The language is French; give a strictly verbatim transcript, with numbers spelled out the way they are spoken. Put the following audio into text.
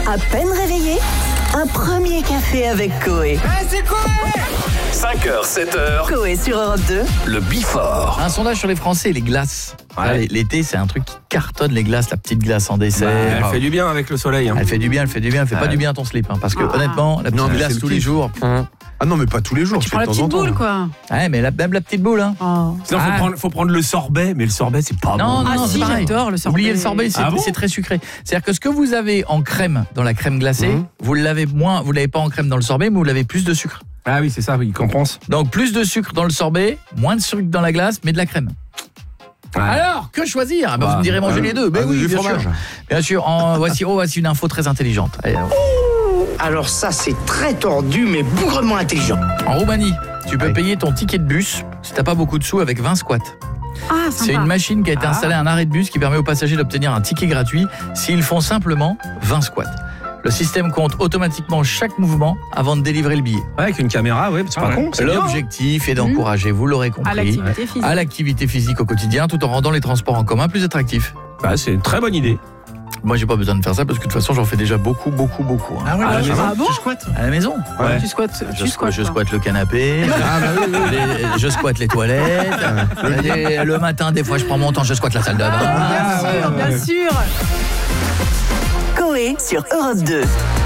À peine réveillé, un premier café avec Coé. Hey, c'est Coé! cinq heures, sept heures. Coé sur Europe deux. Le Before. Un sondage sur les Français et les glaces. Ouais. L'été, c'est un truc qui cartonne, les glaces, la petite glace en dessert. Bah, elle fait du bien avec le soleil. Hein. Elle fait du bien, elle fait du bien, elle fait Ouais. pas du bien à ton slip. Hein, parce que Ah. honnêtement, la petite Non, mais glace c'est le tous les kiff. jours. Hum. Ah non, mais pas tous les jours. Tu je prends fais la de temps petite en temps. boule, quoi. Ouais, mais la, même la petite boule. Hein. Oh. Sinon, faut, Ah. prendre, faut prendre le sorbet, mais le sorbet, c'est pas Non, bon. non, Ah non, si, c'est pareil. j'adore le sorbet. Oubliez le sorbet, c'est Ah bon c'est très sucré. C'est-à-dire que ce que vous avez en crème dans la crème glacée, Mhm. vous l'avez moins, vous l'avez pas en crème dans le sorbet, mais vous l'avez plus de sucre. Ah oui, c'est ça, oui, compense. Donc plus de sucre dans le sorbet, moins de sucre dans la glace, mais de la crème. Ouais. Alors, que choisir? Ah bah, Bah, Vous me direz manger euh, les deux. Ben ah, oui, du bien fromage. sûr. Bien sûr. En, voici, oh, voici une info très intelligente. Allez, Alors ça, c'est très tordu, mais bougrement intelligent. en Roumanie, tu peux payer ton ticket de bus si t'as pas beaucoup de sous avec vingt squats. Ah, C'est sympa. une machine qui a été Ah. installée à un arrêt de bus qui permet aux passagers d'obtenir un ticket gratuit s'ils font simplement vingt squats. Le système compte automatiquement chaque mouvement avant de délivrer le billet. Ouais, avec une caméra, ouais, c'est Ah pas ouais. con. c'est bien. L'objectif est d'encourager, vous l'aurez À compris, l'activité physique. à l'activité physique au quotidien tout en rendant les transports en commun plus attractifs. Bah, c'est une très bonne idée. Moi, j'ai pas besoin de faire ça parce que de toute façon, j'en fais déjà beaucoup, beaucoup, beaucoup. hein. Ah ouais, À la là, maison. Ah bon? tu squattes. À la maison. Ouais. Tu squattes, Je, tu squattes, je quoi. squatte le canapé, Ah bah oui, oui, oui. les- je squatte les toilettes, et le matin, des fois, je prends mon temps, je squatte la salle de bain. Bien sûr, bien sûr. Coé sur Europe deux.